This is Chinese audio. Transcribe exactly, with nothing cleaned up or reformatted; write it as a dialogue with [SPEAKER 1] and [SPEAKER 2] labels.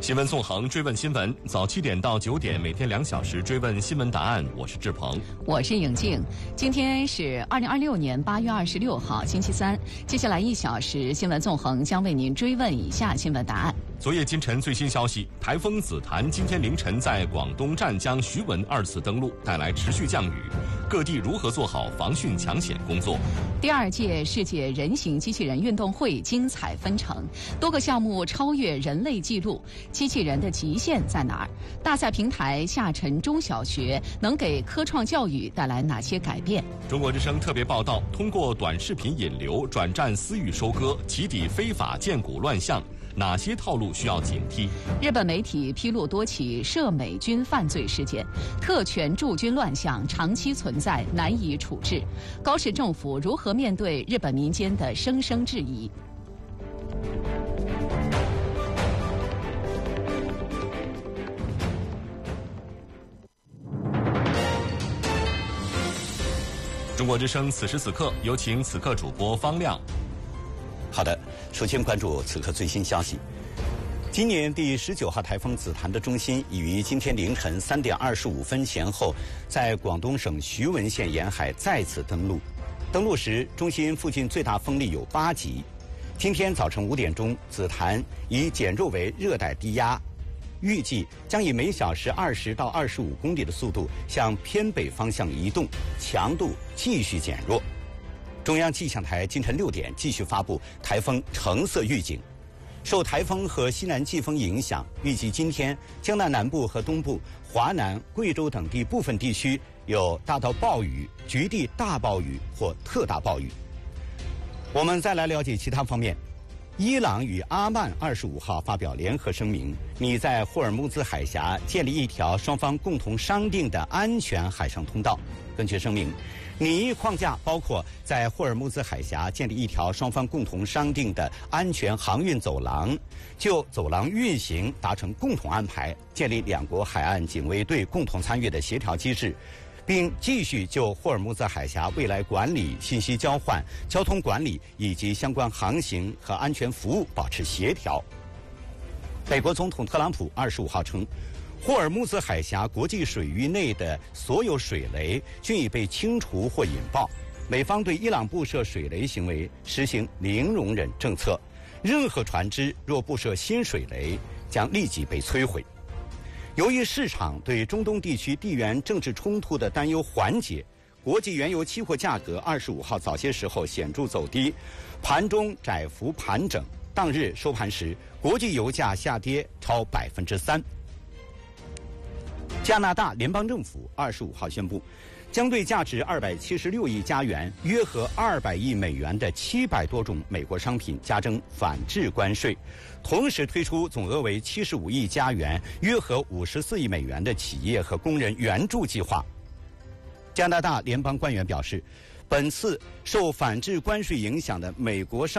[SPEAKER 1] 新闻纵横，追问新闻，早七点到九点，每天两小时追问新闻答案。我是志鹏，
[SPEAKER 2] 我是颖静。今天是二零二六年八月二十六号，星期三。接下来一小时，新闻纵横将为您追问以下新闻答案。
[SPEAKER 1] 昨夜今晨最新消息，台风紫檀今天凌晨在广东湛江、徐闻二次登陆，带来持续降雨。各地如何做好防汛抢险工作？
[SPEAKER 2] 第二届世界人形机器人运动会精彩纷呈，多个项目超越人类纪录。机器人的极限在哪儿？大赛平台下沉中小学能给科创教育带来哪些改变？
[SPEAKER 1] 中国之声特别报道：通过短视频引流转战私域收割，起底非法荐股乱象。哪些套路需要警惕？
[SPEAKER 2] 日本媒体披露多起涉美军犯罪事件，特权驻军乱象长期存在，难以处置。高市政府如何面对日本民间的声声质疑？
[SPEAKER 1] 中国之声此时此刻，有请此刻主播方亮。
[SPEAKER 3] 好的，首先关注此刻最新消息。今年第十九号台风紫檀的中心已于今天凌晨三点二十五分前后，在广东省徐闻县沿海再次登陆。登陆时，中心附近最大风力有八级。今天早晨五点钟，紫檀已减弱为热带低压，预计将以每小时二十到二十五公里的速度向偏北方向移动，强度继续减弱。中央气象台今晨六点继续发布台风橙色预警。受台风和西南季风影响，预计今天江南南部和东部、华南、贵州等地部分地区有大到暴雨、局地大暴雨或特大暴雨。我们再来了解其他方面。伊朗与阿曼二十五号发表联合声明，拟在霍尔木兹海峡建立一条双方共同商定的安全海上通道。根据声明，拟议框架包括在霍尔木兹海峡建立一条双方共同商定的安全航运走廊，就走廊运行达成共同安排，建立两国海岸警卫队共同参与的协调机制，并继续就霍尔木兹海峡未来管理、信息交换、交通管理以及相关航行和安全服务保持协调。美国总统特朗普二十五号称，霍尔木兹海峡国际水域内的所有水雷均已被清除或引爆，美方对伊朗布设水雷行为实行零容忍政策，任何船只若布设新水雷将立即被摧毁。由于市场对中东地区地缘政治冲突的担忧缓解，国际原油期货价格二十五号早些时候显著走低，盘中窄幅盘整，当日收盘时国际油价下跌超百分之三。加拿大联邦政府二十五号宣布，将对价值二百七十六亿加元（约合二百亿美元）的七百多种美国商品加征反制关税，同时推出总额为七十五亿加元（约合五十四亿美元）的企业和工人援助计划。加拿大联邦官员表示，本次受反制关税影响的美国商